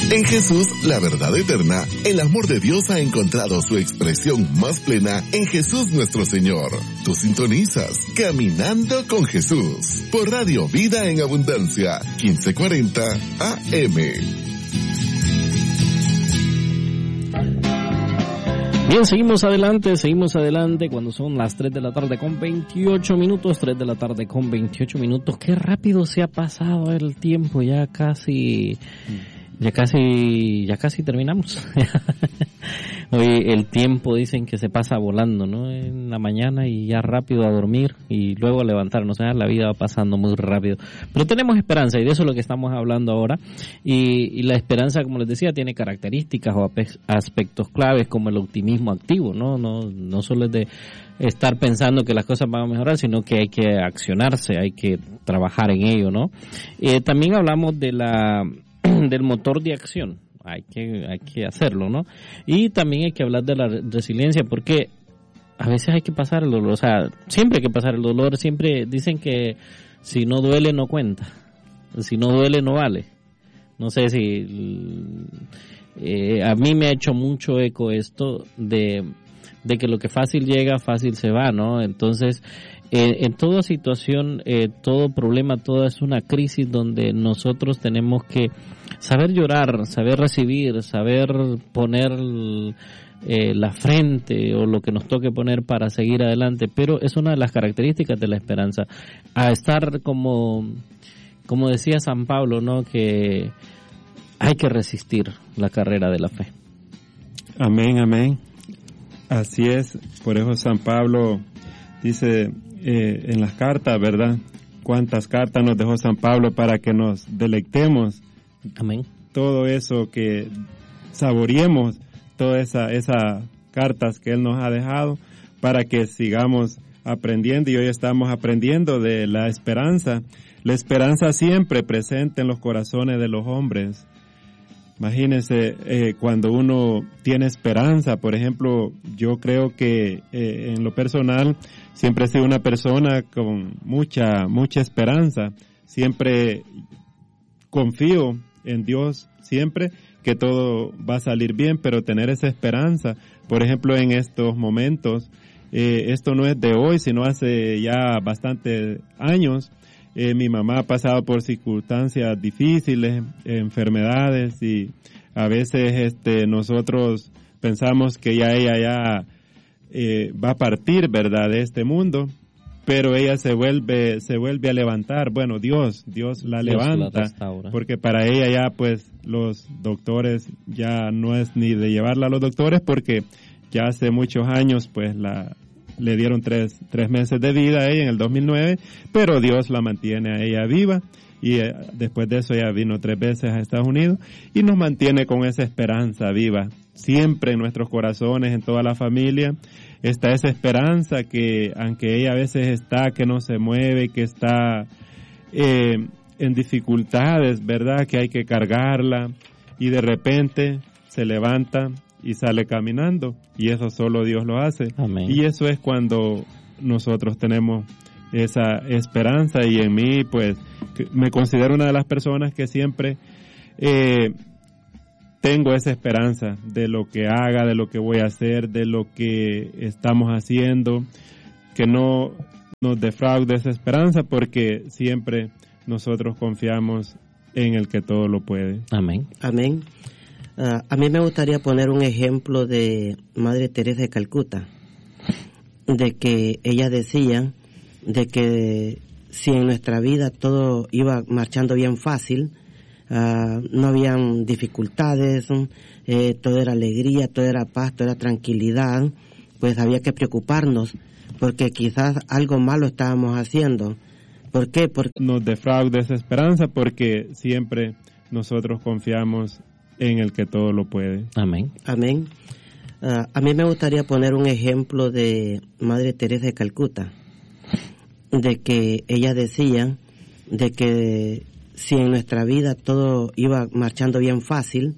En Jesús, la verdad eterna, el amor de Dios ha encontrado su expresión más plena en Jesús nuestro Señor. Tú sintonizas Caminando con Jesús por Radio Vida en Abundancia, 1540 AM. Bien, seguimos adelante cuando son las 3 de la tarde con 28 minutos, 3 de la tarde con 28 minutos. Qué rápido se ha pasado el tiempo, ya casi terminamos. Hoy el tiempo dicen que se pasa volando, ¿no? En la mañana y ya rápido a dormir y luego a levantarnos. O sea, la vida va pasando muy rápido. Pero tenemos esperanza y de eso es lo que estamos hablando ahora. Y la esperanza, como les decía, tiene características o aspectos claves como el optimismo activo, ¿no? No solo es de estar pensando que las cosas van a mejorar, sino que hay que accionarse, hay que trabajar en ello, ¿no? También hablamos del motor de acción. Hay que hacerlo, ¿no? Y también hay que hablar de la resiliencia, porque a veces hay que pasar el dolor, o sea, siempre hay que pasar el dolor. Siempre dicen que si no duele no cuenta, si no duele no vale. No sé si a mí me ha hecho mucho eco esto de que lo que fácil llega, fácil se va, ¿no? Entonces, en toda situación, todo problema, toda es una crisis donde nosotros tenemos que saber llorar, saber recibir, saber poner la frente o lo que nos toque poner para seguir adelante. Pero es una de las características de la esperanza. A estar como decía San Pablo, ¿no? Que hay que resistir la carrera de la fe. Amén, amén. Así es. Por eso San Pablo dice en las cartas, ¿verdad? ¿Cuántas cartas nos dejó San Pablo para que nos deleitemos? Amén. Todo eso que saboreemos, todas esas cartas que Él nos ha dejado para que sigamos aprendiendo, y hoy estamos aprendiendo de la esperanza siempre presente en los corazones de los hombres. Imagínense, cuando uno tiene esperanza, por ejemplo, yo creo que en lo personal siempre he sido una persona con mucha esperanza, siempre confío en Dios, siempre que todo va a salir bien, pero tener esa esperanza, por ejemplo, en estos momentos, esto no es de hoy, sino hace ya bastantes años. Mi mamá ha pasado por circunstancias difíciles, enfermedades, y a veces nosotros pensamos que ya ella va a partir, ¿verdad?, de este mundo, pero ella se vuelve a levantar. Bueno, Dios la levanta, porque para ella ya pues los doctores ya no es ni de llevarla a los doctores, porque ya hace muchos años pues le dieron tres meses de vida a ella en el 2009, pero Dios la mantiene a ella viva, y después de eso ella vino 3 veces a Estados Unidos y nos mantiene con esa esperanza viva. Siempre en nuestros corazones, en toda la familia, está esa esperanza que, aunque ella a veces está que no se mueve, que está en dificultades, ¿verdad?, que hay que cargarla, y de repente se levanta y sale caminando, y eso solo Dios lo hace. Amén. Y eso es cuando nosotros tenemos esa esperanza, y en mí pues me considero una de las personas que siempre tengo esa esperanza de lo que haga, de lo que voy a hacer, de lo que estamos haciendo, que no nos defraude esa esperanza, porque siempre nosotros confiamos en el que todo lo puede. Amén. Amén. A mí me gustaría poner un ejemplo de Madre Teresa de Calcuta, de que ella decía de que si en nuestra vida todo iba marchando bien fácil, no habían dificultades, todo era alegría, todo era paz, todo era tranquilidad, pues había que preocuparnos, porque quizás algo malo estábamos haciendo. ¿Por qué? Porque nos defraude esa esperanza, porque siempre nosotros confiamos en el que todo lo puede. Amén. Amén. A mí me gustaría poner un ejemplo de Madre Teresa de Calcuta, de que ella decía de que si en nuestra vida todo iba marchando bien fácil,